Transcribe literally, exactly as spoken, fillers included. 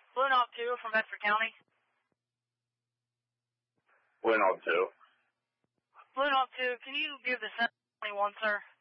Blue Knob two from Bedford County. Blue Knob two. Blue Knob two, can you give the twenty-one, sir?